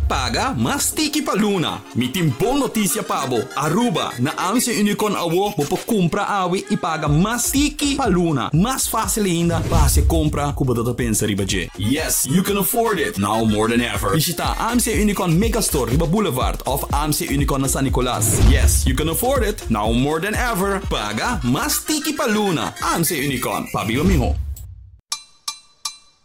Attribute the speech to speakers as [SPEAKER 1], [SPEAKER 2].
[SPEAKER 1] paga mas tiki paluna. Mitimpong notisya pabo, Aruba na amse Unicon awo popo compra awi e paga mas tiki paluna. Mas fácil ainda, base compra kubadata pensa riba je. Yes, you can afford it now more than ever. Visita AMC Unicon Megastore Riba Boulevard of AMC Unicon na San Nicolas. Yes, you can afford it now more than ever. Paga mas tiki paluna. AMC Unicon, pabiwa miho.